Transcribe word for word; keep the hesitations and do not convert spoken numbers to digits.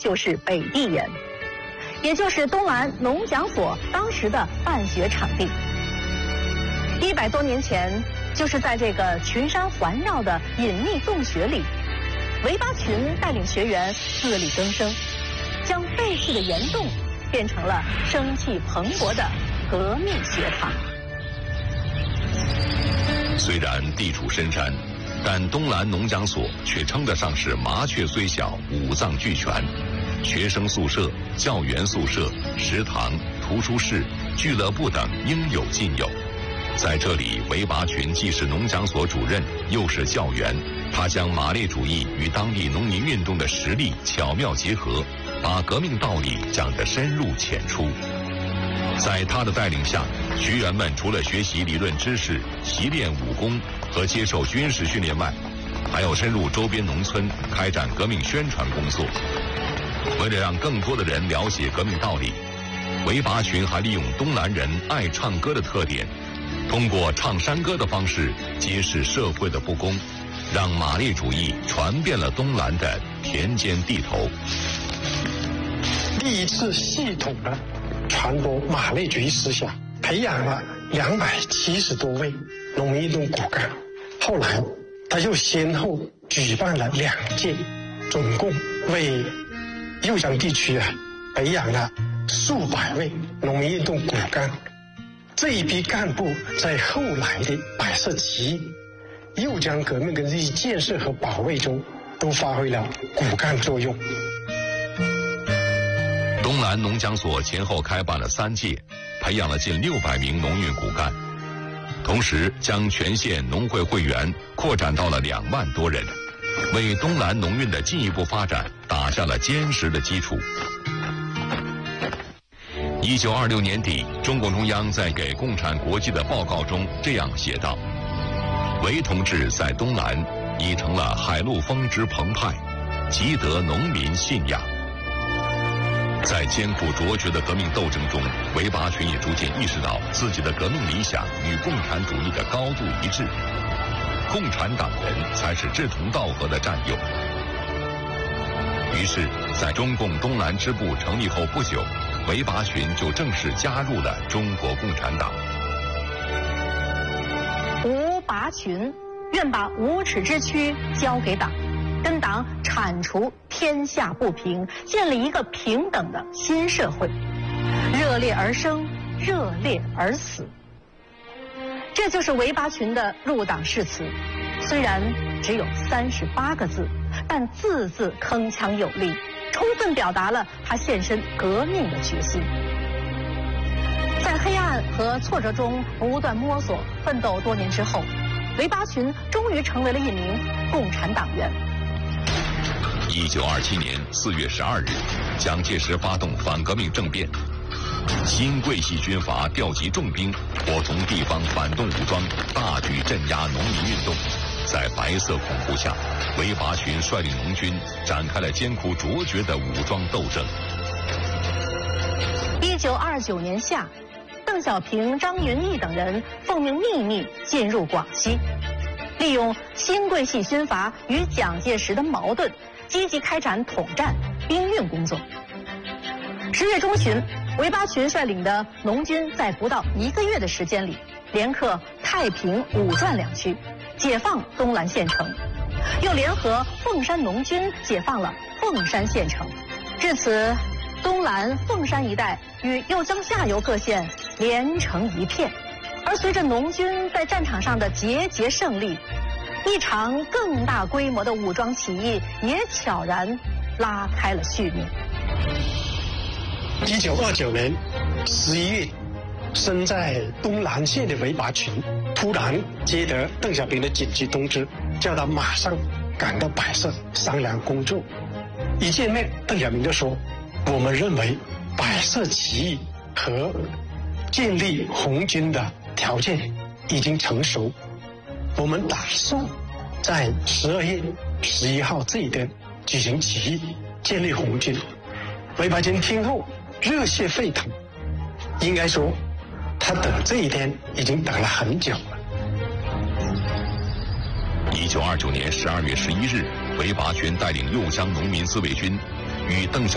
就是北地人，也就是东兰农讲所当时的办学场地。一百多年前，就是在这个群山环绕的隐秘洞穴里，韦拔群带领学员自力更生，将废弃的岩洞变成了生气蓬勃的革命学堂。 虽然地处深山，但东兰农讲所却称得上是麻雀虽小，五脏俱全。学生宿舍、教员宿舍、食堂、图书室、俱乐部等应有尽有。在这里，韦拔群既是农讲所主任，又是教员。他将马列主义与当地农民运动的实力巧妙结合，把革命道理讲得深入浅出。在他的带领下，学员们除了学习理论知识、习练武功和接受军事训练外，还要深入周边农村开展革命宣传工作。为了让更多的人了解革命道理，韦拔群还利用东兰人爱唱歌的特点，通过唱山歌的方式揭示社会的不公，让马列主义传遍了东兰的田间地头。 第一次系统的传播马列主义思想，培养了两百七十多位农民运动骨干。后来他又先后举办了两届，总共为右江地区啊培养了数百位农民运动骨干。这一批干部在后来的百色起义、右江革命的这些建设和保卫中都发挥了骨干作用。 东兰农讲所前后开办了三届，培养了近六百名农运骨干，同时将全县农会会员扩展到了两万多人，为东兰农运的进一步发展打下了坚实的基础。一九二六年底，中共中央在给共产国际的报告中这样写道：韦同志在东兰已成了海陆丰之澎湃，极得农民信仰。在艰苦卓绝的革命斗争中，韦拔群也逐渐意识到自己的革命理想与共产主义的高度一致，共产党人才是志同道合的战友。于是，在中共东兰支部成立后不久，韦拔群就正式加入了中国共产党。 吴拔群愿把无耻之躯交给党，跟党铲除天下不平，建立一个平等的新社会，热烈而生，热烈而死。这就是韦拔群的入党誓词，虽然只有三十八个字，但字字铿锵有力，充分表达了他献身革命的决心。在黑暗和挫折中不断摸索奋斗多年之后，韦拔群终于成为了一名共产党员。 一九二七年四月十二日，蒋介石发动反革命政变，新桂系军阀调集重兵，伙同地方反动武装，大举镇压农民运动。在白色恐怖下，韦拔群率领农军展开了艰苦卓绝的武装斗争。 一九二九年夏，邓小平、张云逸等人奉命秘密进入广西，利用新桂系军阀与蒋介石的矛盾，积极开展统战、兵运工作。十月中旬，韦拔群率领的农军在不到一个月的时间里，连克太平、武传两区，解放东兰县城，又联合凤山农军解放了凤山县城。至此，东兰、凤山一带与右江下游各县连成一片。而随着农军在战场上的节节胜利，一场更大规模的武装起义也悄然拉开了序幕。 一九二九年十一月，身在东兰县的韦拔群突然接得邓小平的紧急通知，叫他马上赶到百色商量工作。一见面，邓小平就说：“我们认为百色起义和建立红军的条件已经成熟，我们打算在十二月十一号这一天举行起义，建立红军。”韦拔群听后热血沸腾，应该说他等这一天已经等了很久了。 一九二九年十二月十一日，韦拔群带领右江农民自卫军与邓小